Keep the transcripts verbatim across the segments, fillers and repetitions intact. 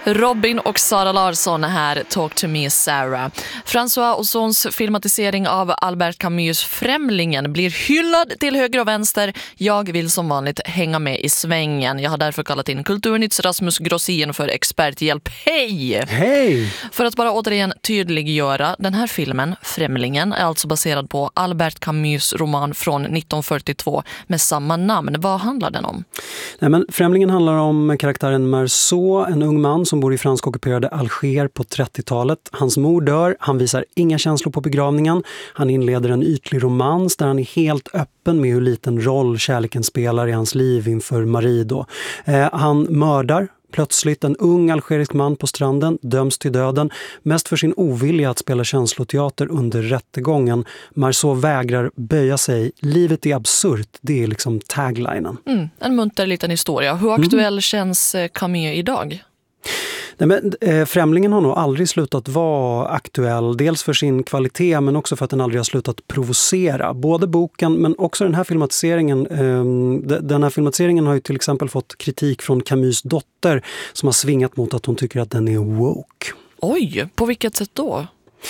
Robin och Sara Larsson här, Talk to me Sarah. François Ozons filmatisering av Albert Camus Främlingen blir hyllad till höger och vänster. Jag vill som vanligt hänga med i svängen. Jag har därför kallat in Kulturnytts Rasmus Grossin för experthjälp. Hej! Hej! För att bara återigen tydliggöra, den här filmen, Främlingen, är alltså baserad på Albert Camus roman från nitton fyrtiotvå med samma namn. Vad handlar den om? Nej, men Främlingen handlar om karaktären Marceau, en ung man som bor i fransk-ockuperade Alger på trettiotalet. Hans mor dör, han visar inga känslor på begravningen. Han inleder en ytlig romans där han är helt öppen med hur liten roll kärleken spelar i hans liv inför Marie då. Eh, han mördar plötsligt en ung algerisk man på stranden, döms till döden, mest för sin ovilja att spela känsloteater under rättegången. Marceau vägrar böja sig. Livet är absurt, det är liksom taglinen. Mm, en munter liten historia. Hur aktuell mm. känns Camus idag? Nej, men, eh, Främlingen har nog aldrig slutat vara aktuell, dels för sin kvalitet men också för att den aldrig har slutat provocera. Både boken men också den här filmatiseringen. Eh, den här filmatiseringen har ju till exempel fått kritik från Camus dotter som har svingat mot att hon tycker att den är woke. Oj, på vilket sätt då?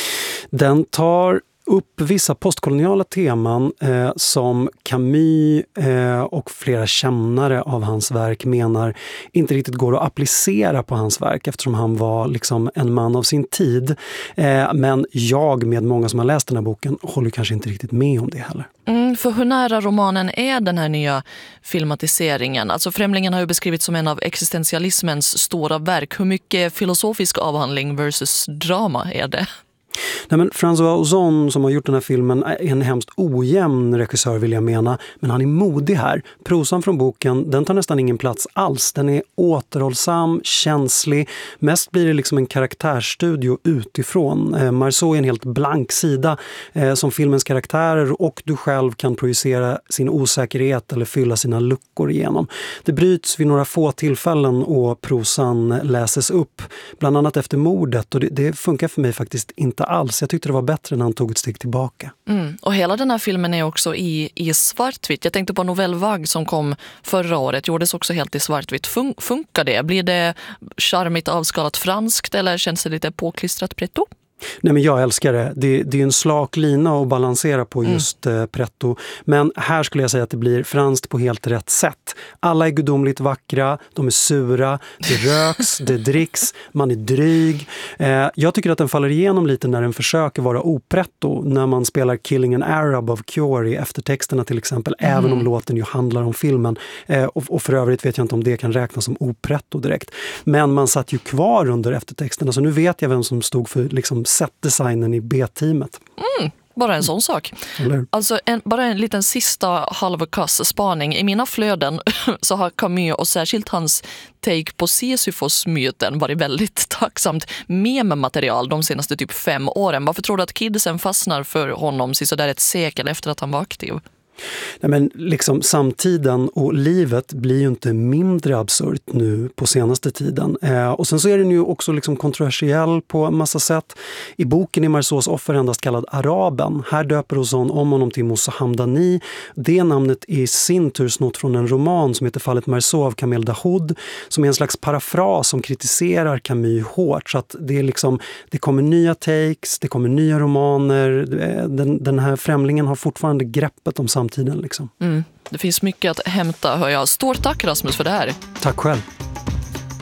Den tar upp vissa postkoloniala teman eh, som Camus eh, och flera kännare av hans verk menar inte riktigt går att applicera på hans verk eftersom han var liksom en man av sin tid. Eh, men jag med många som har läst den här boken håller kanske inte riktigt med om det heller. Mm, för hur nära romanen är den här nya filmatiseringen? Alltså Främlingen har ju beskrivits som en av existentialismens stora verk. Hur mycket filosofisk avhandling versus drama är det? Nej, men François Ozon som har gjort den här filmen är en hemskt ojämn regissör vill jag mena, men han är modig här. Prosan från boken, den tar nästan ingen plats alls. Den är återhållsam, känslig. Mest blir det liksom en karaktärsstudio utifrån. Eh, Marceau är en helt blank sida eh, som filmens karaktärer och du själv kan projicera sin osäkerhet eller fylla sina luckor igenom. Det bryts vid några få tillfällen och prosan läses upp, bland annat efter mordet, och det, det funkar för mig faktiskt inte alls. Jag tyckte det var bättre när han tog ett steg tillbaka. Mm. Och hela den här filmen är också i, i svartvitt. Jag tänkte på Nouvelle Vague som kom förra året. Gjordes också helt i svartvitt. Fun- funkar det? Blir det charmigt avskalat franskt eller känns det lite påklistrat pretto? Nej, men jag älskar det. Det, det är en slak lina att balansera på just mm. eh, pretto. Men här skulle jag säga att det blir franskt på helt rätt sätt. Alla är gudomligt vackra, de är sura, det röks, det dricks, man är dryg. Eh, jag tycker att den faller igenom lite när den försöker vara opretto. När man spelar Killing an Arab av Cure i eftertexterna till exempel. Mm. Även om låten ju handlar om filmen. Eh, och, och för övrigt vet jag inte om det kan räknas som opretto direkt. Men man satt ju kvar under eftertexterna. Så nu vet jag vem som stod för liksom setdesignen i B-teamet. Mm, bara en sån sak. Eller? Alltså en, bara en liten sista halvkass spaning. I mina flöden så har Camus och särskilt hans take på Sisyfos-myten varit väldigt tacksamt meme-material de senaste typ fem åren. Varför tror du att kidsen fastnar för honom så där ett sekel efter att han var aktiv? Nej, men liksom samtiden och livet blir ju inte mindre absurt nu på senaste tiden. Eh, och sen så är den ju också liksom kontroversiell på en massa sätt. I boken är Marceaus offer endast kallad Araben. Här döper Ozon om honom till Moussa Hamdani. Det namnet är i sin tur snott från en roman som heter Fallet Marceau av Kamel Dahoud, som är en slags parafras som kritiserar Camus hårt. Så att det är liksom, det kommer nya takes, det kommer nya romaner. Den, den här Främlingen har fortfarande greppet om samtiden. Liksom. Mm. Det finns mycket att hämta, hör jag. Stort tack Rasmus för det här. Tack själv.